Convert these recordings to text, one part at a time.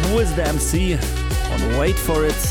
Who is the MC? Und Wait for it.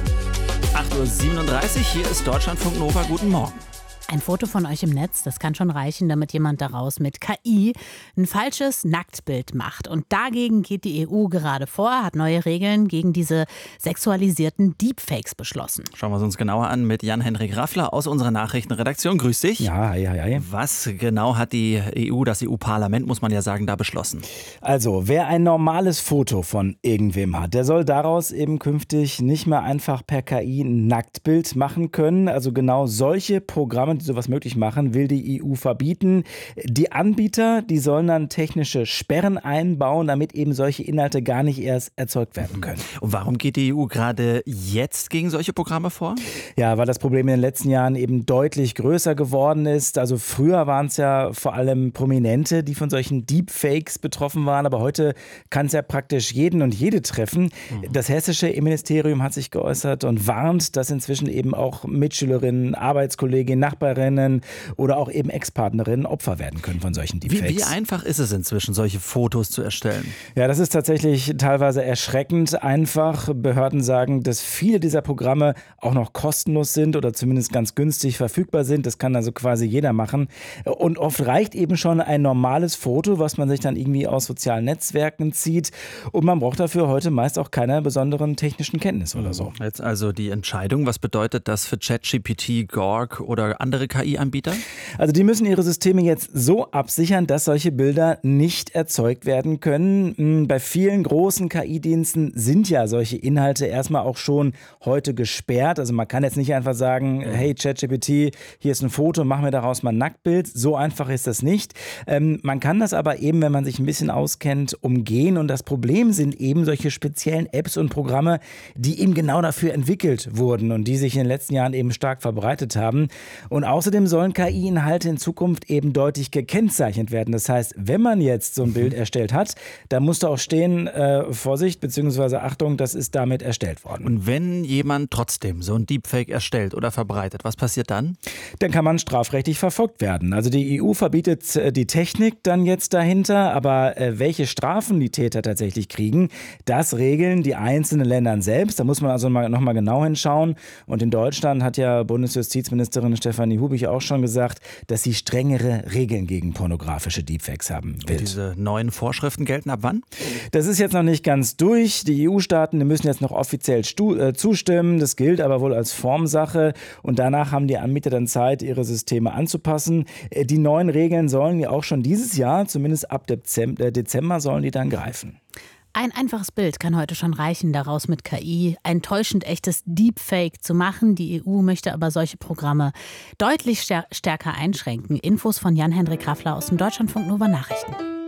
8:37 Uhr, hier ist Deutschlandfunk Nova. Guten Morgen. Ein Foto von euch im Netz, das kann schon reichen, damit jemand daraus mit KI ein falsches Nacktbild macht. Und dagegen geht die EU gerade vor, hat neue Regeln gegen diese sexualisierten Deepfakes beschlossen. Schauen wir es uns genauer an mit Jan-Henrik Raffler aus unserer Nachrichtenredaktion. Grüß dich. Ja. Was genau hat die EU, das EU-Parlament, muss man ja sagen, da beschlossen? Also, wer ein normales Foto von irgendwem hat, der soll daraus eben künftig nicht mehr einfach per KI ein Nacktbild machen können. Also genau solche Programme, die sowas möglich machen, will die EU verbieten. Die Anbieter, die sollen dann technische Sperren einbauen, damit eben solche Inhalte gar nicht erst erzeugt werden können. Und warum geht die EU gerade jetzt gegen solche Programme vor? Ja, weil das Problem in den letzten Jahren eben deutlich größer geworden ist. Also früher waren es ja vor allem Prominente, die von solchen Deepfakes betroffen waren, aber heute kann es ja praktisch jeden und jede treffen. Das hessische Innenministerium hat sich geäußert und warnt, dass inzwischen eben auch Mitschülerinnen, Arbeitskolleginnen, Nachbarinnen oder auch eben Ex-Partnerinnen Opfer werden können von solchen Deepfakes. Wie einfach ist es inzwischen, solche Fotos zu erstellen? Ja, das ist tatsächlich teilweise erschreckend einfach. Behörden sagen, dass viele dieser Programme auch noch kostenlos sind oder zumindest ganz günstig verfügbar sind. Das kann also quasi jeder machen. Und oft reicht eben schon ein normales Foto, was man sich dann irgendwie aus sozialen Netzwerken zieht. Und man braucht dafür heute meist auch keine besonderen technischen Kenntnisse oder so. Jetzt also die Entscheidung. Was bedeutet das für ChatGPT, Gorg oder andere KI-Anbieter? Also die müssen ihre Systeme jetzt so absichern, dass solche Bilder nicht erzeugt werden können. Bei vielen großen KI-Diensten sind ja solche Inhalte erstmal auch schon heute gesperrt. Also man kann jetzt nicht einfach sagen, hey ChatGPT, hier ist ein Foto, mach mir daraus mal ein Nacktbild. So einfach ist das nicht. Man kann das aber eben, wenn man sich ein bisschen auskennt, umgehen. Und das Problem sind eben solche speziellen Apps und Programme, die eben genau dafür entwickelt wurden und die sich in den letzten Jahren eben stark verbreitet haben. Und außerdem sollen KI-Inhalte in Zukunft eben deutlich gekennzeichnet werden. Das heißt, wenn man jetzt so ein Bild erstellt hat, dann muss da auch stehen, Vorsicht bzw. Achtung, das ist damit erstellt worden. Und wenn jemand trotzdem so ein Deepfake erstellt oder verbreitet, was passiert dann? Dann kann man strafrechtlich verfolgt werden. Also die EU verbietet die Technik dann jetzt dahinter, aber welche Strafen die Täter tatsächlich kriegen, das regeln die einzelnen Länder selbst. Da muss man also nochmal genau hinschauen. Und in Deutschland hat ja Bundesjustizministerin Stefanie Hubich auch schon gesagt, dass sie strengere Regeln gegen pornografische Deepfakes haben will. Und diese neuen Vorschriften gelten ab wann? Das ist jetzt noch nicht ganz durch. Die EU-Staaten müssen jetzt noch offiziell zustimmen. Das gilt aber wohl als Formsache. Und danach haben die Anbieter dann Zeit, ihre Systeme anzupassen. Die neuen Regeln sollen ja auch schon dieses Jahr, zumindest ab Dezember, sollen die dann greifen. Ein einfaches Bild kann heute schon reichen, daraus mit KI ein täuschend echtes Deepfake zu machen. Die EU möchte aber solche Programme deutlich stärker einschränken. Infos von Jan-Henrik Raffler aus dem Deutschlandfunk Nova Nachrichten.